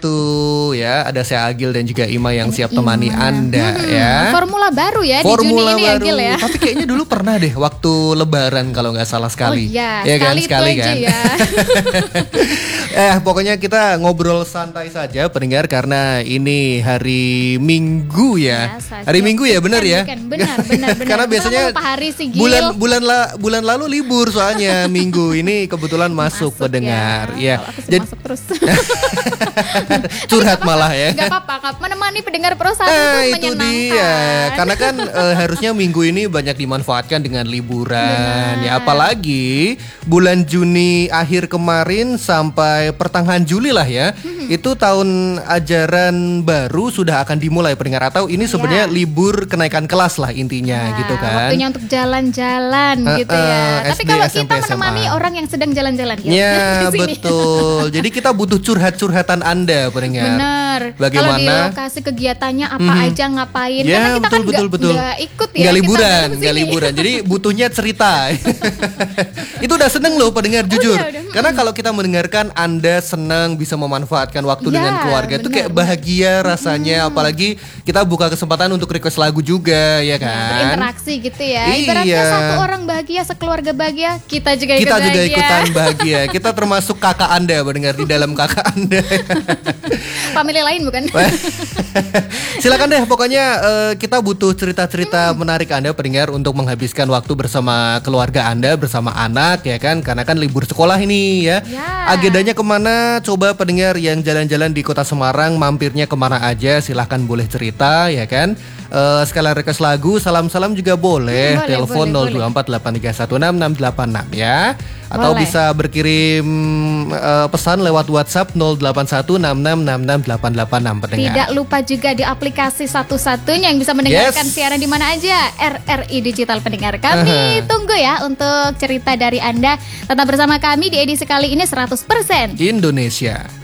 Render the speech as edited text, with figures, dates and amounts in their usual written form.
waktu ya. Ada saya Agil dan juga Ima yang siap temani Anda ya. Formula baru ya Formula di Juni ini baru. Agil ya. Tapi kayaknya dulu pernah deh waktu Lebaran kalau nggak salah sekali. Oh iya, ya kan? sekali itu aja ya. Pokoknya kita ngobrol santai saja pendengar karena ini hari Minggu ya. Hari Minggu ya, benar ya? Benar. Karena biasanya hari sih, bulan lalu libur soalnya Minggu ini kebetulan masuk pendengar ya. Kalau aku sih Jadi masuk terus. curhat malah ya. Gak apa-apa, menemani pendengar Pro 1 itu menyenangkan. Itu dia. Karena kan harusnya minggu ini banyak dimanfaatkan dengan liburan. Ya apalagi bulan Juni akhir kemarin sampai pertengahan Juli lah ya. Itu tahun ajaran baru sudah akan dimulai pendengar, atau ini sebenarnya libur kenaikan kelas lah intinya gitu kan. Waktunya untuk jalan-jalan gitu ya. Tapi SD, kalau SMP, kita menemani SMA. orang yang sedang jalan-jalan ya betul. Jadi kita butuh curhatan Anda pendengar. Benar. Bagaimana? Kalau di lokasi kegiatannya apa aja ngapain? Ya, Karena kita betul. nggak ikut ya. Nggak liburan. Jadi butuhnya cerita. Itu udah seneng loh pendengar, jujur. Udah. Karena kalau kita mendengarkan Anda senang bisa memanfaatkan waktu dengan keluarga, itu kayak bahagia rasanya. Apalagi kita buka kesempatan untuk request lagu juga, ya kan? Berinteraksi gitu ya. Ibaratnya satu orang bahagia, sekeluarga bahagia, kita juga ikutan bahagia. Kita termasuk kakak Anda mendengar di dalam kakak Anda. Family lain bukan? Silakan deh, pokoknya kita butuh cerita-cerita menarik Anda pendengar untuk menghabiskan waktu bersama keluarga Anda, bersama anak ya kan, karena kan libur sekolah ini ya. Agendanya kemana? Coba pendengar yang jalan-jalan di Kota Semarang mampirnya kemana aja? Silahkan boleh cerita ya kan. Sekalian request lagu, salam-salam juga boleh. Telepon 02483166686 ya. Atau bisa berkirim pesan lewat WhatsApp 0816666686 pendengar. Tidak lupa juga di aplikasi satu-satunya yang bisa mendengarkan siaran di mana aja, RRI Digital pendengar. Kami tunggu ya untuk cerita dari Anda. Tetap bersama kami di edisi kali ini 100% Indonesia.